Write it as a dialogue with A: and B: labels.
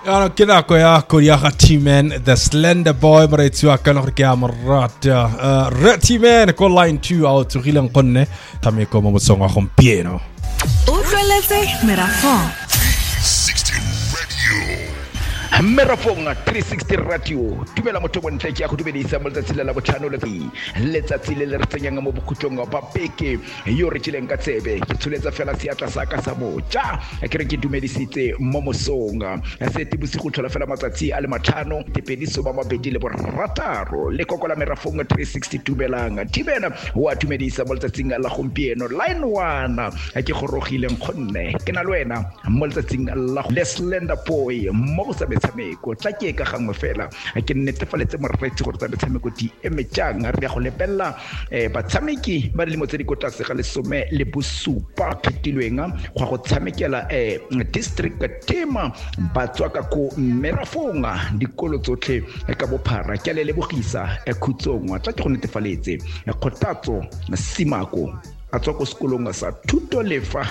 A: أنا كذا كويا كوريا تيمان The Slender Boy مريتوا كانوا ركيا مرات رتيمان كل لاين 2 أو تغيلن قنة تاميكو ممسونغ أخم بيانو
B: Utlweletse Merafong
C: 360 Radio.
D: Merafong 360 Radio tumela motho mo ntle ke ya go dumedisa mo letsatsi la botlhano letsatsi le le retseng mo bokhutlong ba peke yo re tsileng ka tsebe ke tsholetsa fela seatla sa ka sa moja ke re ke dumedisitse mo mosonga se te bosigo tlhola fela matsatsi a le matlhano tepediso ba mabedi le borataro le kokola Merafong 360 tumelang tibena wa tumedisa mo letsatsing la gompieno line 1 ke gorogileng khonne ke na le wena mo letsatsing la The Slender Boy mo sa metshameko tla ke ka gangwe fela ke nnetefaletse moretsi gore tsa metshameko di emetsang re ya go lebella batshameki ba le mo tse di kotase ga lesome le bosupa phetilweng go go tshamekela district team ba tswa ka ko Merafong dikolo tsotlhe ka bophara ke le lebogisa khutsongwa tla ke go netefaletse kgotatso simako a tswa ko sekolong sa thuto lefa